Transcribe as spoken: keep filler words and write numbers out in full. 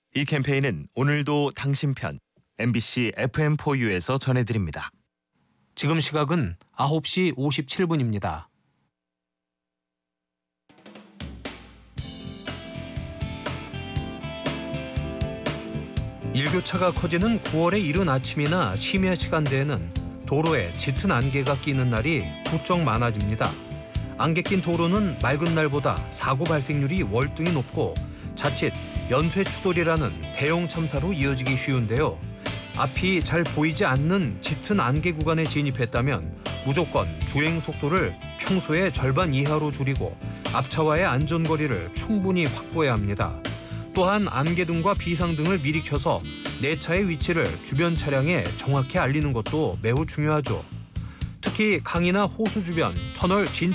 이 캠페인은 오늘도 당신 편 엠비씨 에프엠 포유에서 전해드립니다. 지금 시각은 아홉 시 오십칠 분입니다. 일교차가 커지는 구월의 이른 아침이나 심야 시간대에는 도로에 짙은 안개가 끼는 날이 부쩍 많아집니다. 안개 낀 도로는 맑은 날보다 사고 발생률이 월등히 높고 자칫 연쇄 추돌이라는 대형 참사로 이어지기 쉬운데요. 앞이 잘 보이지 않는 짙은 안개 구간에 진입했다면 무조건 주행 속도를 평소의 절반 이하로 줄이고 앞차와의 안전거리를 충분히 확보해야 합니다. 또한 안개등과 비상등을 미리 켜서 내 차의 위치를 주변 차량에 정확히 알리는 것도 매우 중요하죠. 특히 강이나 호수 주변, 터널 진